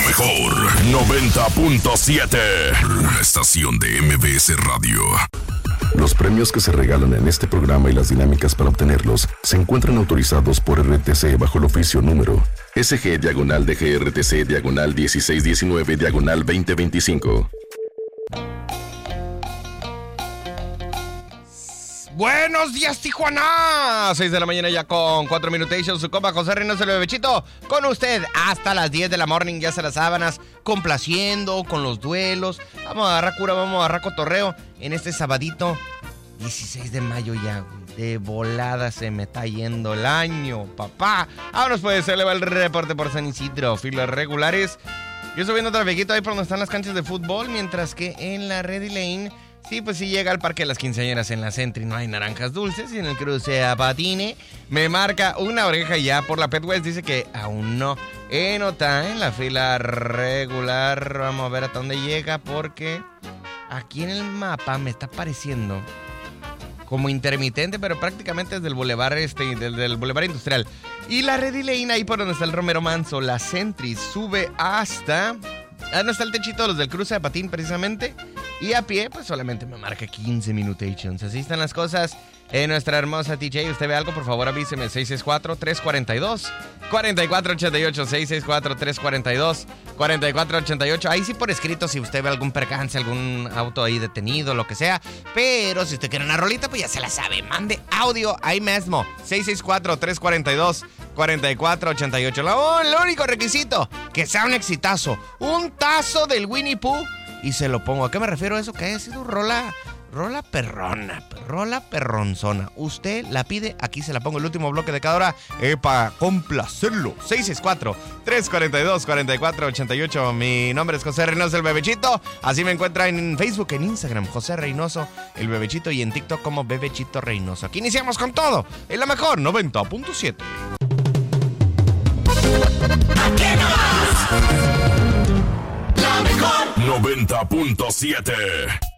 mejor 90.7, estación de MBS Radio. Los premios que se regalan en este programa y las dinámicas para obtenerlos se encuentran autorizados por RTC bajo el oficio número SG-DGRTC-1619-2025. Buenos días, Tijuana. 6 de la mañana ya con 4 minutations. Su compa José Reynoso, el bebechito, con usted hasta las 10 de la morning, ya se las sábanas, complaciendo con los duelos. Vamos a agarrar cura, vamos a agarrar cotorreo en este sabadito 16 de mayo ya, güey. De volada se me está yendo el año, papá. Vámonos pues, se le va el reporte por San Isidro. Filas regulares. Yo estoy viendo trafiquito ahí por donde están las canchas de fútbol, mientras que en la Ready Lane, sí, pues sí llega al Parque de las Quinceañeras en la Sentry, no hay naranjas dulces. Y en el cruce a Patine me marca una oreja ya por la Pet West, dice que aún no. Nota en la fila regular, vamos a ver hasta dónde llega, porque aquí en el mapa me está apareciendo como intermitente, pero prácticamente desde el bulevar del bulevar industrial. Y la Ready Lane, ahí por donde está el Romero Manso, la Sentry, sube hasta... no está el techito de los del cruce de Patín, precisamente. Y a pie, pues solamente me marca 15 minutations. Así están las cosas en nuestra hermosa TJ. ¿Usted ve algo? Por favor, avíseme. 664-342-4488. 664-342-4488. Ahí sí por escrito si usted ve algún percance, algún auto ahí detenido, lo que sea. Pero si usted quiere una rolita, pues ya se la sabe. Mande audio ahí mismo. 664-342-4488. Lo único requisito, que sea un exitazo. Un tazo del Winnie Pooh. Y se lo pongo. ¿A qué me refiero a eso? Que haya sido rola perrona, rola perronzona. Usted la pide, aquí se la pongo el último bloque de cada hora para complacerlo. 664-342-4488. Mi nombre es José Reynoso, el bebechito. Así me encuentra en Facebook, en Instagram, José Reynoso, el bebechito, y en TikTok como Bebechito Reynoso. Aquí iniciamos con todo en la mejor 90.7. Aquí nomás. La mejor 90.7.